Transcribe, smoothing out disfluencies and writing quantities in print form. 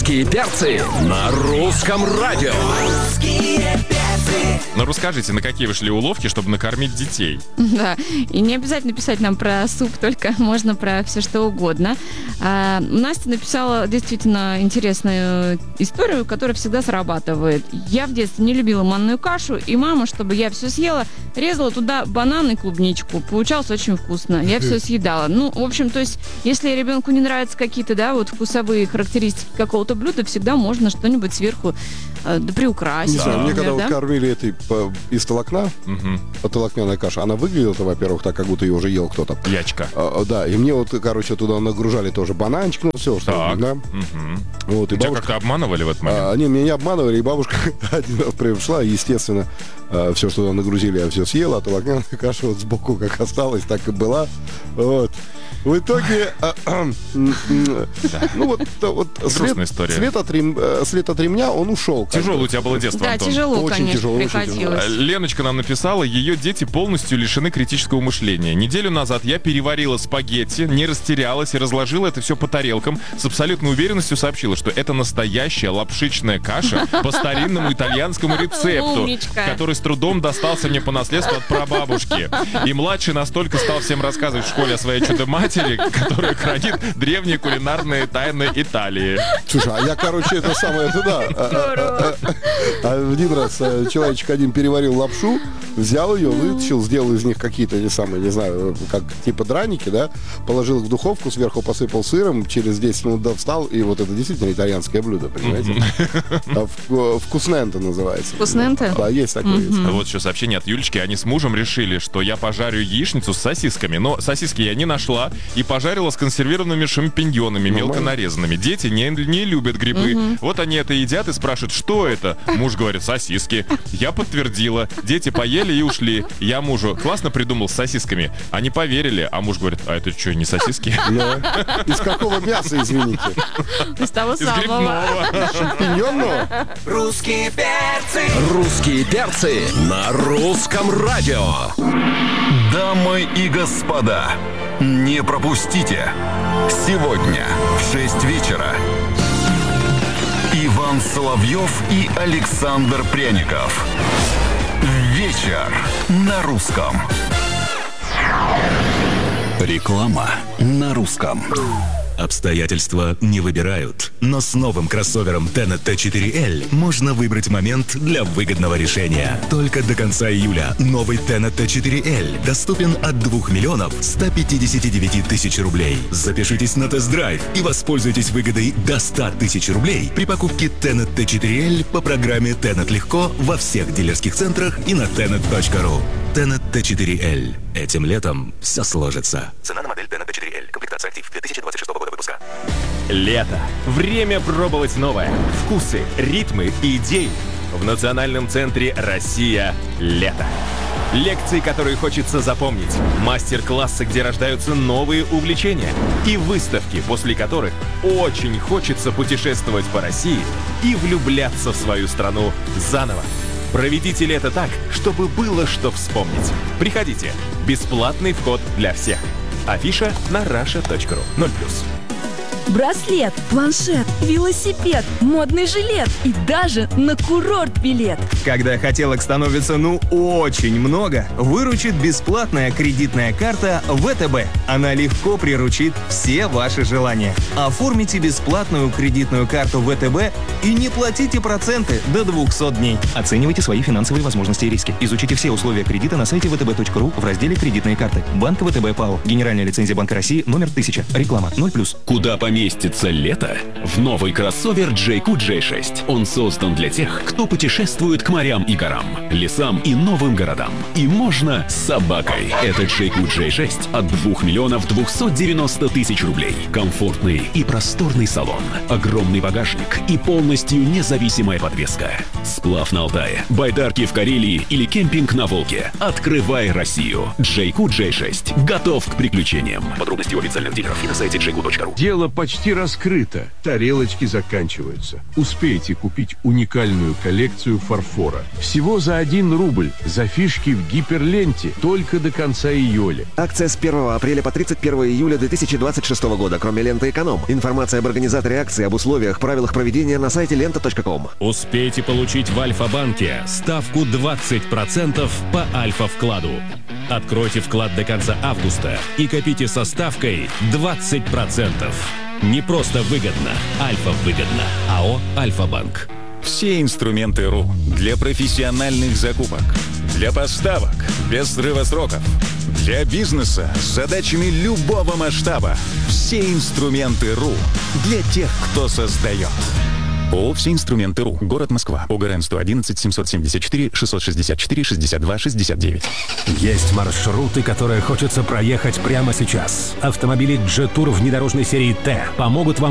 Русские перцы на русском радио. Ну, расскажите, на какие вы шли уловки, чтобы накормить детей? Да, и не обязательно писать нам про суп, только можно про все что угодно. Настя написала действительно интересную историю, которая всегда срабатывает. Я в детстве не любила манную кашу, и мама, чтобы я все съела, резала туда банан и клубничку. Получалось очень вкусно. Я все съедала. Ну, в общем, то есть, если ребенку не нравятся какие-то, да, вот вкусовые характеристики какого-то блюда, всегда можно что-нибудь сверху приукрасить. Не знаю, мне когда да? вот кормили этой из толокна, толокняная каша, она выглядела-то, во-первых, так, как будто ее уже ел кто-то. Ячка. Да, и мне вот, короче, туда нагружали тоже бананчик, ну, все, что да. Вот, и Тебя бабушка... как-то обманывали в этот момент? Не, меня не обманывали, и бабушка один раз пришла, и, естественно, все, что туда нагрузили, я все съела, а толокняная каша вот сбоку как осталась, так и была. Вот. В итоге, ну вот грустная история. След от ремня, он ушел. Тяжелое у тебя было детство, Да, Антон. тяжело, Очень конечно, тяжело, очень приходилось. Леночка нам написала, ее дети полностью лишены критического мышления. Неделю назад я переварила спагетти, не растерялась и разложила это все по тарелкам. С абсолютной уверенностью сообщила, что это настоящая лапшичная каша по старинному итальянскому рецепту, который с трудом достался мне по наследству от прабабушки. И младший настолько стал всем рассказывать в школе о своей чудо-матери, которая хранит древние кулинарные тайны Италии. Слушай, а я, короче, это самое, это да. Один раз человечек один переварил лапшу, взял ее, вытащил, сделал из них какие-то, не знаю, как типа драники, да, положил их в духовку, сверху посыпал сыром, через 10 минут достал, и вот это действительно итальянское блюдо, понимаете? Вкусненто называется. Вкусненто? Да, есть такое. Вот еще сообщение от Юлечки. Они с мужем решили, что я пожарю яичницу с сосисками. Но сосиски я не нашла и пожарила с консервированными шампиньонами, мелко нарезанными. Дети не любят грибы. Вот они это едят и спрашивают, что это? Муж говорит, сосиски. Я подтвердила. Дети поели и ушли. Я мужу, классно придумал с сосисками. Они поверили, а муж говорит, а это что, не сосиски? Из какого мяса, извините? Из того Из самого. грибного. Шампиньонного? Русские перцы. Русские перцы на русском радио. Дамы и господа, не пропустите. Сегодня в 6 вечера Иван Соловьев и Александр Пряников. Вечер на русском. Реклама на русском. Обстоятельства не выбирают, но с новым кроссовером Tenet T4L можно выбрать момент для выгодного решения. Только до конца июля новый Tenet T4L доступен от 2 миллионов 159 тысяч рублей. Запишитесь на тест-драйв и воспользуйтесь выгодой до 100 тысяч рублей при покупке Tenet T4L по программе Tenet Легко во всех дилерских центрах и на tenet.ru. Tenet T4L. Этим летом все сложится. Цена на модель Tenet T4L. Комплектация актив 2026 года выпуска. Лето. Время пробовать новое. Вкусы, ритмы и идеи. В Национальном центре «Россия. Лето». Лекции, которые хочется запомнить. Мастер-классы, где рождаются новые увлечения. И выставки, после которых очень хочется путешествовать по России и влюбляться в свою страну заново. Проведите лето так, чтобы было что вспомнить. Приходите. Бесплатный вход для всех. Афиша на rasha.ru. 0+. Браслет, планшет, велосипед, модный жилет и даже на курорт билет. Когда хотелок становится очень много, выручит бесплатная кредитная карта ВТБ. Она легко приручит все ваши желания. Оформите бесплатную кредитную карту ВТБ и не платите проценты до 200 дней. Оценивайте свои финансовые возможности и риски. Изучите все условия кредита на сайте vtb.ru в разделе «Кредитные карты». Банк ВТБ ПАО. Генеральная лицензия Банка России номер 1000. Реклама 0+. Куда поместится лето? В новый кроссовер JQ J6. Он создан для тех, кто путешествует к морям и горам, лесам и новым городам. И можно с собакой. Это JQ J6 от 2 миллионов 290 тысяч рублей. Комфортный и просторный салон, огромный багажник и полностью независимая подвеска. Сплав на Алтае, байдарки в Карелии или кемпинг на Волге. Открывай Россию. JQ J6 готов к приключениям. Подробности у официальных дилеров и на сайте jq.ru. Дело почти раскрыта. Тарелочки заканчиваются. Успейте купить уникальную коллекцию фарфора. Всего за 1 рубль. За фишки в гиперленте. Только до конца июля. Акция с 1 апреля по 31 июля 2026 года, кроме ленты «Эконом». Информация об организаторе акции, об условиях, правилах проведения на сайте лента.ком. Успейте получить в Альфа-банке ставку 20% по Альфа-вкладу. Откройте вклад до конца августа и копите со ставкой 20%. Не просто выгодно, Альфа-выгодно. АО «Альфа-банк». Все инструменты РУ для профессиональных закупок, для поставок без срыва сроков, для бизнеса с задачами любого масштаба. Все инструменты РУ для тех, кто создает. ООО «Все инструменты РУ». Город Москва. ОГРН 111 774 664 62 69. Есть маршруты, которые хочется проехать прямо сейчас. Автомобили G-Tour внедорожной серии Т помогут вам